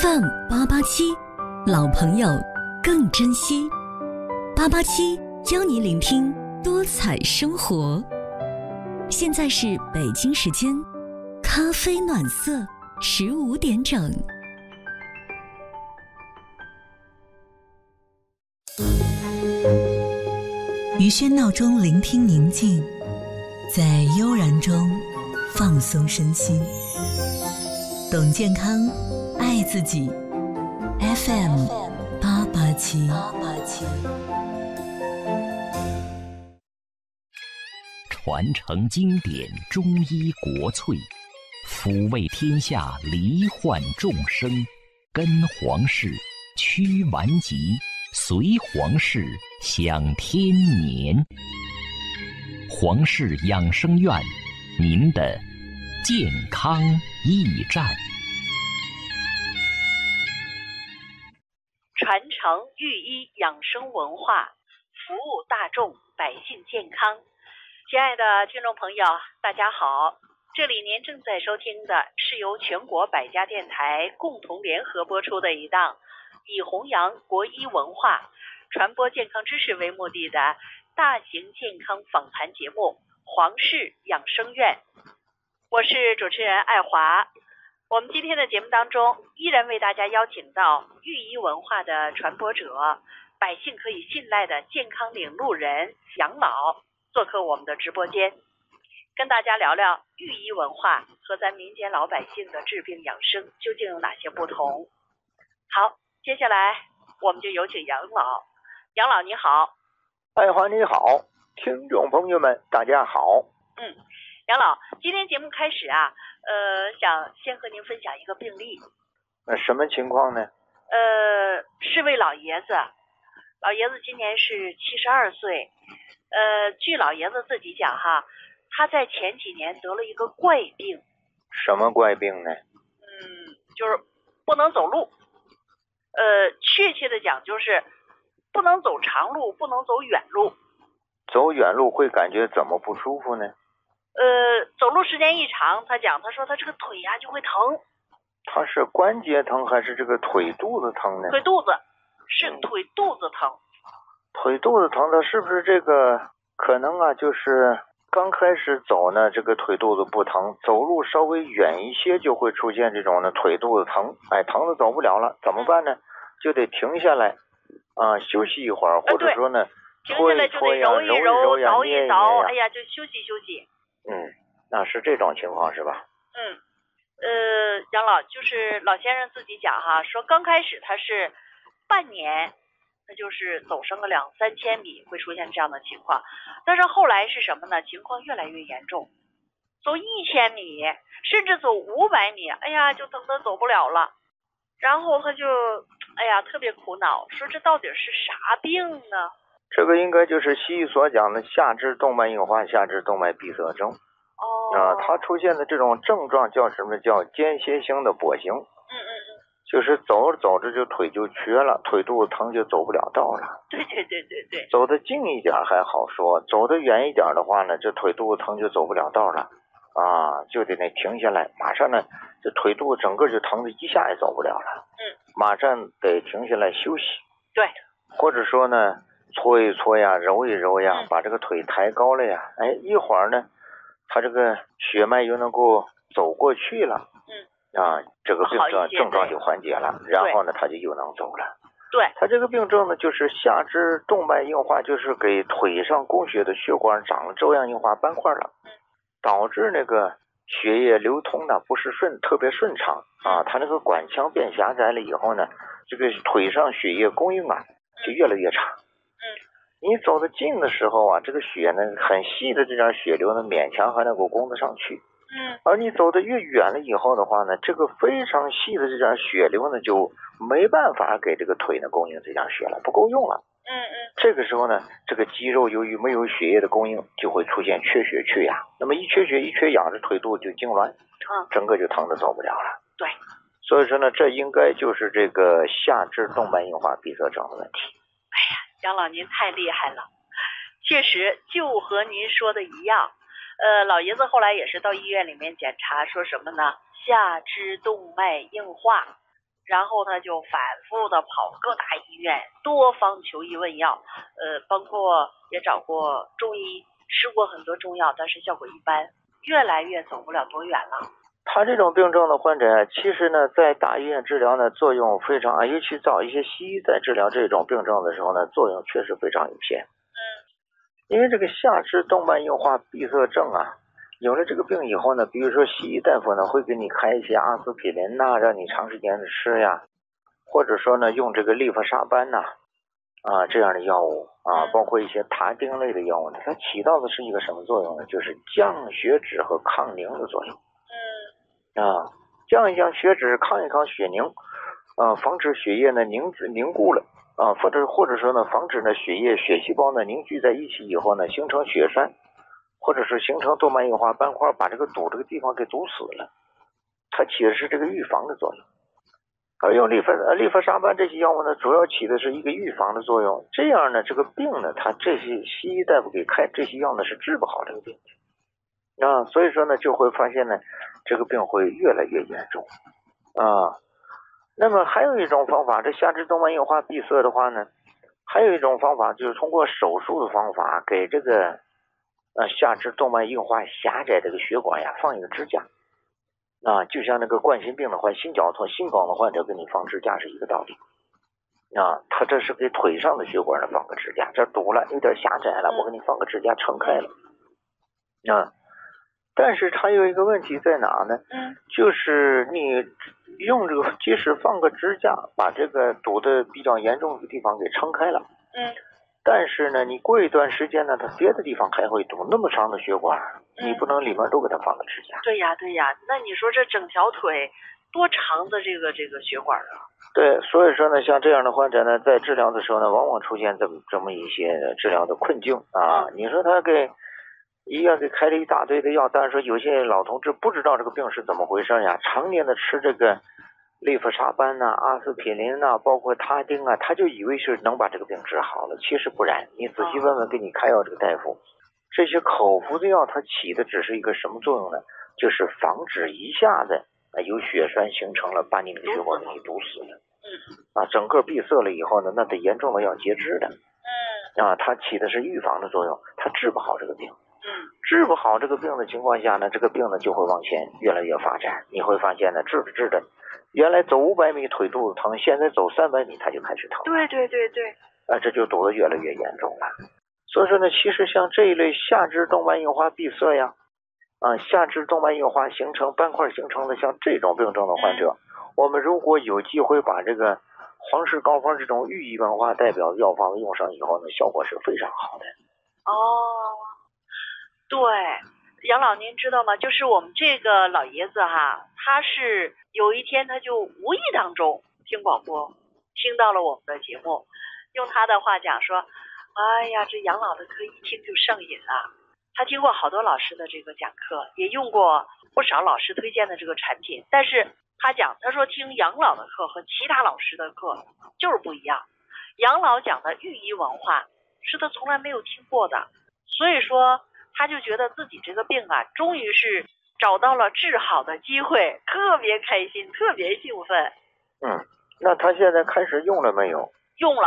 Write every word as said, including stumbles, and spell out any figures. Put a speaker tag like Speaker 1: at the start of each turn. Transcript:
Speaker 1: F M 八八七，老朋友更珍惜。八八七教你聆听多彩生活。现在是北京时间咖啡暖色十五点整。于喧闹中聆听宁静，在悠然中放松身心。懂健康，爱自己。F M 八八七。
Speaker 2: 传承经典中医国粹，抚慰天下罹患众生，跟皇室驱顽疾，随皇室享天年。皇室养生院，您的健康驿站。
Speaker 3: 传承御医养生文化，服务大众百姓健康。亲爱的听众朋友，大家好，这里您正在收听的是由全国百家电台共同联合播出的一档以弘扬国医文化、传播健康知识为目的的大型健康访谈节目《皇室养生院》。我是主持人爱华。我们今天的节目当中，依然为大家邀请到御医文化的传播者、百姓可以信赖的健康领路人杨老做客我们的直播间，跟大家聊聊御医文化和咱民间老百姓的治病养生究竟有哪些不同。好，接下来我们就有请杨老。杨老你好。
Speaker 4: 爱华你好，听众朋友们大家好。
Speaker 3: 嗯，杨老，今天节目开始啊，呃，想先和您分享一个病例。
Speaker 4: 那什么情况呢？
Speaker 3: 呃，是位老爷子，老爷子今年是七十二岁。呃，据老爷子自己讲哈，他在前几年得了一个怪病。
Speaker 4: 什么怪病呢？
Speaker 3: 嗯，就是不能走路。呃，确切的讲就是不能走长路，不能走远路。
Speaker 4: 走远路会感觉怎么不舒服呢？
Speaker 3: 呃，走路时间一长，他讲，他说他这个腿呀、啊、就会疼。
Speaker 4: 他是关节疼还是这个腿肚子疼呢？
Speaker 3: 腿肚子，是腿肚子疼。
Speaker 4: 腿肚子疼的是不是这个可能啊？就是刚开始走呢，这个腿肚子不疼，走路稍微远一些就会出现这种呢腿肚子疼，哎，疼的走不了了，怎么办呢？就得停下来啊，休息一会儿，或者说呢，
Speaker 3: 停下来就得揉一揉，挠一挠，哎呀，就休息休息。
Speaker 4: 嗯，那是这种情况是吧？
Speaker 3: 嗯，呃，杨老就是老先生自己讲哈，说刚开始他是半年。那就是走上个两三千米会出现这样的情况，但是后来是什么呢？情况越来越严重，走一千米甚至走五百米，哎呀就疼得走不了了，然后他就哎呀特别苦恼，说这到底是啥病呢？
Speaker 4: 这个应该就是西医所讲的下肢动脉硬化、下肢动脉闭塞症。
Speaker 3: 哦，
Speaker 4: 啊，它出现的这种症状叫什么？叫间歇性的跛行。
Speaker 3: 嗯嗯嗯。
Speaker 4: 就是走着走着就腿就瘸了，腿肚子疼就走不了道了。
Speaker 3: 对对对对对。
Speaker 4: 走得近一点还好说，走得远一点的话呢，这腿肚子疼就走不了道了，啊，就得那停下来，马上呢，这腿肚子整个就疼的一下也走不了了。
Speaker 3: 嗯。
Speaker 4: 马上得停下来休息。
Speaker 3: 对。
Speaker 4: 或者说呢，搓一搓呀，揉一揉呀，
Speaker 3: 嗯、
Speaker 4: 把这个腿抬高了呀，哎，一会儿呢，他这个血脉又能够走过去了。啊，这个病症症状就缓解了，然后呢，他就又能走了。
Speaker 3: 对，
Speaker 4: 他这个病症呢，就是下肢动脉硬化，就是给腿上供血的血管长了粥样硬化斑块了，导致那个血液流通呢不是顺特别顺畅啊，他那个管腔变狭窄了以后呢，这个腿上血液供应啊就越来越差。
Speaker 3: 嗯，
Speaker 4: 你走得近的时候啊，这个血呢很细的这点血流呢勉强还能够供得上去。
Speaker 3: 嗯，
Speaker 4: 而你走得越远了以后的话呢，这个非常细的这点血流呢，就没办法给这个腿呢供应这点血了，不够用了。
Speaker 3: 嗯嗯。
Speaker 4: 这个时候呢，这个肌肉由于没有血液的供应，就会出现缺血缺氧。那么一缺血一缺氧，这腿肚子就痉挛，
Speaker 3: 嗯，
Speaker 4: 整个就疼得走不了了。
Speaker 3: 对。
Speaker 4: 所以说呢，这应该就是这个下肢动脉硬化闭塞症的问题。
Speaker 3: 哎呀，杨老您太厉害了，确实就和您说的一样。呃，老爷子后来也是到医院里面检查，说什么呢？下肢动脉硬化。 然后他就反复的跑各大医院，多方求医问药，呃，包括也找过中医，吃过很多中药，但是效果一般，越来越走不了多远了。
Speaker 4: 他这种病症的患者，其实呢，在大医院治疗呢，作用非常啊，尤其找一些西医在治疗这种病症的时候呢，作用确实非常有限。
Speaker 3: 嗯，
Speaker 4: 因为这个下肢动脉硬化闭塞症啊，有了这个病以后呢，比如说西医大夫呢会给你开一些阿司匹林呐、啊，让你长时间的吃呀，或者说呢用这个利佛沙班呐 啊, 啊这样的药物啊，包括一些他汀类的药物呢，它起到的是一个什么作用呢？就是降血脂和抗凝的作用。啊，降一降血脂，抗一抗血凝，啊，防止血液呢凝凝固了，啊，或者或者说呢，防止呢血液血细胞呢凝聚在一起以后呢，形成血栓，或者是形成动脉硬化斑块，把这个堵这个地方给堵死了，它起的是这个预防的作用。而用利佛利佛沙班这些药物呢，主要起的是一个预防的作用。这样呢，这个病呢，它这些西医大夫给开这些药呢，是治不好这个病的。啊，所以说呢，就会发现呢，这个病会越来越严重啊。那么还有一种方法，这下肢动脉硬化闭塞的话呢，还有一种方法就是通过手术的方法给这个呃下肢动脉硬化狭窄这个血管呀放一个支架啊，就像那个冠心病的患心绞痛、心梗的患者给你放支架是一个道理啊。他这是给腿上的血管呢放个支架，这堵了有点狭窄了，我给你放个支架撑开了啊。但是它有一个问题在哪呢？嗯，就是你用这个，即使放个支架，把这个堵得比较严重的地方给撑开了，嗯，但是呢，你过一段时间呢，它别的地方还会堵那么长的血管，嗯、你不能里面都给它放个支架。
Speaker 3: 对呀，对呀，那你说这整条腿多长的这个这个血管啊？
Speaker 4: 对，所以说呢，像这样的患者呢，在治疗的时候呢，往往出现这么这么一些治疗的困境啊。嗯、你说他给医院给开了一大堆的药，但是说有些老同志不知道这个病是怎么回事呀，常年的吃这个利佛沙班呐、啊、阿司匹林呐、啊，包括他汀啊，他就以为是能把这个病治好了，其实不然。你仔细问问给你开药这个大夫，这些口服的药它起的只是一个什么作用呢？就是防止一下子有血栓形成了，把你那个血管给堵死了。嗯。啊，整个闭塞了以后呢，那得严重的要截肢的。嗯。啊，它起的是预防的作用，它治不好这个病。治不好这个病的情况下呢，这个病呢就会往前越来越发展。你会发现呢，治着治着，原来走五百米腿肚子疼，现在走三百米它就开始疼。
Speaker 3: 对对对对，
Speaker 4: 啊，这就堵得越来越严重了。所以说呢，其实像这一类下肢动脉硬化闭塞呀，啊，下肢动脉硬化形成斑块形成的像这种病症的患者，嗯、我们如果有机会把这个黄氏膏方这种寓意文化代表的药方用上以后呢，效果是非常好的。
Speaker 3: 哦。对，杨老您知道吗？就是我们这个老爷子哈，他是有一天他就无意当中听广播，听到了我们的节目，用他的话讲说，哎呀，这杨老的课一听就上瘾了。他听过好多老师的这个讲课，也用过不少老师推荐的这个产品，但是他讲，他说听杨老的课和其他老师的课就是不一样。杨老讲的寓医文化是他从来没有听过的，所以说他就觉得自己这个病啊，终于是找到了治好的机会，特别开心，特别兴奋。
Speaker 4: 嗯，那他现在开始用了没有？
Speaker 3: 用了。